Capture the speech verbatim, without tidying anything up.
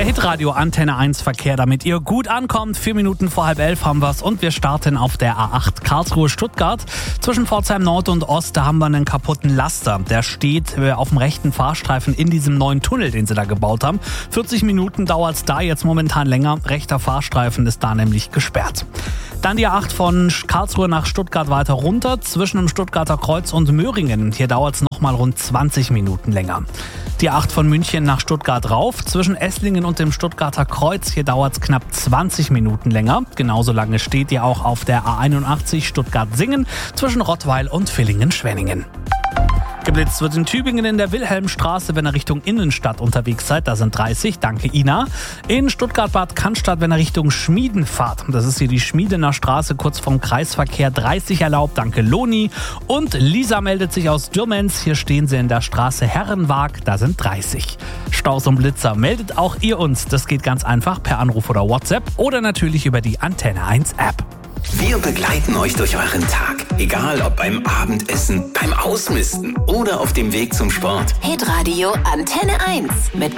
Der Hitradio Antenne eins Verkehr, damit ihr gut ankommt. Vier Minuten vor halb elf haben wir's und wir starten auf der A acht Karlsruhe-Stuttgart. Zwischen Pforzheim Nord und Ost, da haben wir einen kaputten Laster. Der steht auf dem rechten Fahrstreifen in diesem neuen Tunnel, den sie da gebaut haben. vierzig Minuten dauert's da, jetzt momentan länger. Rechter Fahrstreifen ist da nämlich gesperrt. Dann die A acht von Karlsruhe nach Stuttgart weiter runter, zwischen dem Stuttgarter Kreuz und Möhringen. Hier dauert es nochmal rund zwanzig Minuten länger. Die A acht von München nach Stuttgart rauf, zwischen Esslingen und dem Stuttgarter Kreuz. Hier dauert es knapp zwanzig Minuten länger. Genauso lange steht ihr auch auf der A einundachtzig Stuttgart-Singen zwischen Rottweil und Villingen-Schwenningen. Geblitzt wird in Tübingen in der Wilhelmstraße, wenn ihr Richtung Innenstadt unterwegs seid. Da sind dreißig, danke Ina. In Stuttgart-Bad Cannstatt, wenn ihr Richtung Schmieden fahrt. Das ist hier die Schmiedener Straße, kurz vom Kreisverkehr, dreißig erlaubt, danke Loni. Und Lisa meldet sich aus Dürmenz. Hier stehen sie in der Straße Herrenwag, da sind dreißig. Staus und Blitzer, meldet auch ihr uns. Das geht ganz einfach per Anruf oder WhatsApp oder natürlich über die Antenne eins App. Wir begleiten euch durch euren Tag. Egal ob beim Abendessen, beim Ausmisten oder auf dem Weg zum Sport. Hitradio Antenne eins mit